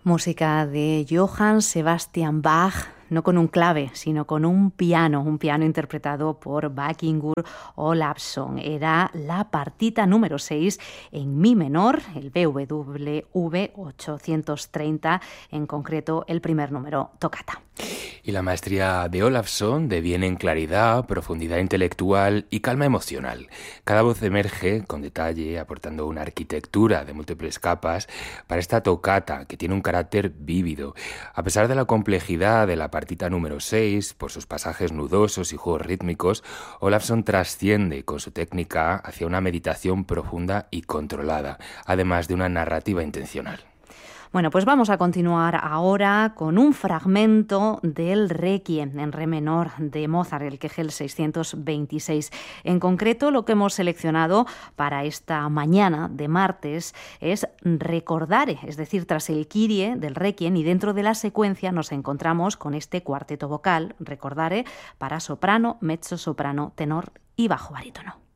Música de Johann Sebastian Bach, no con un clave, sino con un piano interpretado por Víkingur Ólafsson. Era la partita número 6 en mi menor, el BWV 830, en concreto el primer número, toccata. Y la maestría de Ólafsson deviene en claridad, profundidad intelectual y calma emocional. Cada voz emerge con detalle, aportando una arquitectura de múltiples capas para esta toccata que tiene un carácter vívido. A pesar de la complejidad de la partita número 6, por sus pasajes nudosos y juegos rítmicos, Ólafsson trasciende con su técnica hacia una meditación profunda y controlada, además de una narrativa intencional. Bueno, pues vamos a continuar ahora con un fragmento del Requiem en re menor de Mozart, el Kegel 626. En concreto, lo que hemos seleccionado para esta mañana de martes es Recordare, es decir, tras el Kyrie del Requiem, y dentro de la secuencia nos encontramos con este cuarteto vocal, Recordare, para soprano, mezzo soprano, tenor y bajo barítono.